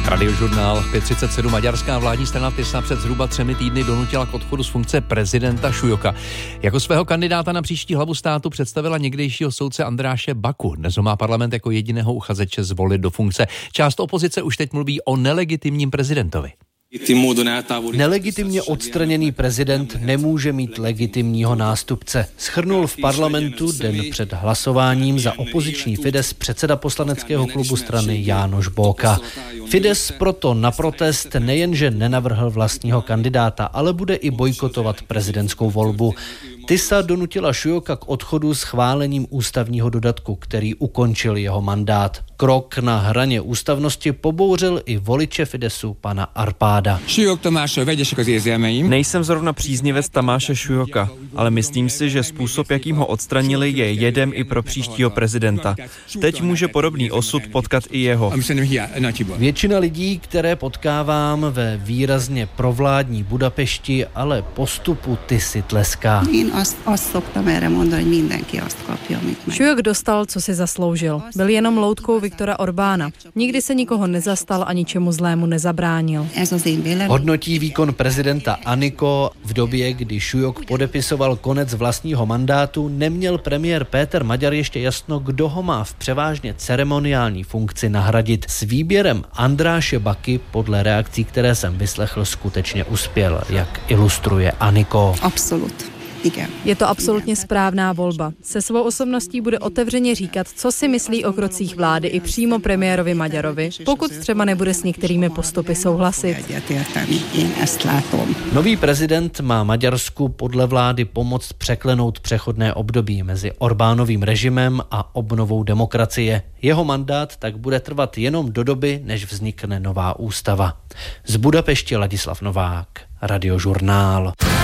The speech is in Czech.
Radiožurnál 537. Maďarská vládní strana Tisza před zhruba 3 týdny donutila k odchodu z funkce prezidenta Šujoka. Jako svého kandidáta na příští hlavu státu představila někdejšího soudce Andráše Baku. Dnes ho má parlament jako jediného uchazeče zvolit do funkce. Část opozice už teď mluví o nelegitimním prezidentovi. Nelegitimně odstraněný prezident nemůže mít legitimního nástupce. Shrnul v parlamentu den před hlasováním za opoziční Fidesz předseda poslaneckého klubu strany János Bóka. Fidesz proto na protest nejenže nenavrhl vlastního kandidáta, ale bude i bojkotovat prezidentskou volbu. Tisza donutila Šujoka k odchodu schválením ústavního dodatku, který ukončil jeho mandát. Krok na hraně ústavnosti pobouřil i voliče Fideszu pana Arpáda. Nejsem zrovna příznivec Tamáše Šujoka, ale myslím si, že způsob, jakým ho odstranili, je jedem i pro příštího prezidenta. Teď může podobný osud potkat i jeho. Většina lidí, které potkávám ve výrazně provládní Budapešti, ale postupu Tiszy tleská. Šujok dostal, co si zasloužil. Byl jenom loutkou Viktora Orbána. Nikdy se nikoho nezastal a ničemu zlému nezabránil. Hodnotí výkon prezidenta Aniko. V době, kdy Šujok podepisoval konec vlastního mandátu, neměl premiér Péter Maďar ještě jasno, kdo ho má v převážně ceremoniální funkci nahradit. S výběrem Andráše Baky podle reakcí, které jsem vyslechl, skutečně uspěl, jak ilustruje Aniko. Absolut. Je to absolutně správná volba. Se svou osobností bude otevřeně říkat, co si myslí o krocích vlády i přímo premiérovi Maďarovi, pokud třeba nebude s některými postupy souhlasit. Nový prezident má Maďarsku podle vlády pomoct překlenout přechodné období mezi Orbánovým režimem a obnovou demokracie. Jeho mandát tak bude trvat jenom do doby, než vznikne nová ústava. Z Budapešti Ladislav Novák, Radiožurnál.